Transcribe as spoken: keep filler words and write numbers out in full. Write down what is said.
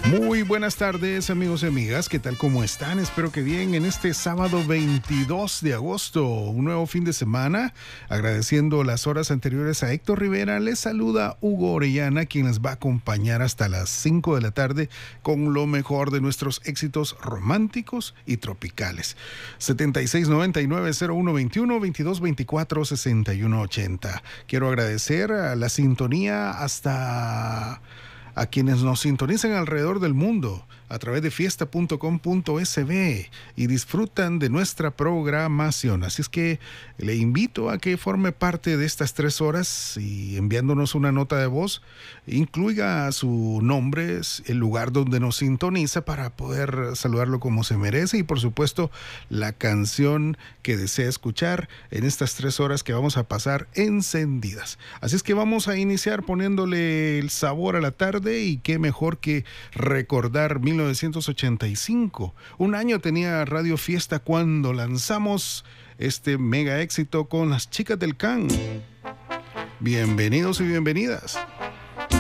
Muy buenas tardes, amigos y amigas. ¿Qué tal? ¿Cómo están? Espero que bien en este sábado veintidós de agosto, un nuevo fin de semana. Agradeciendo las horas anteriores a Héctor Rivera, les saluda Hugo Orellana, quien les va a acompañar hasta las cinco de la tarde con lo mejor de nuestros éxitos románticos y tropicales. setenta y seis noventa y nueve cero uno veintiuno veintidós veinticuatro sesenta y uno ochenta. Quiero agradecer a la sintonía hasta a quienes nos sintonizan alrededor del mundo a través de fiesta punto com punto es be y disfrutan de nuestra programación. Así es que le invito a que forme parte de estas tres horas y enviándonos una nota de voz, incluya su nombre, el lugar donde nos sintoniza para poder saludarlo como se merece y por supuesto la canción que desea escuchar en estas tres horas que vamos a pasar encendidas. Así es que vamos a iniciar poniéndole el sabor a la tarde y qué mejor que recordar mil novecientos ochenta y cinco. Un año tenía Radio Fiesta cuando lanzamos este mega éxito con las chicas del Can. Bienvenidos y bienvenidas.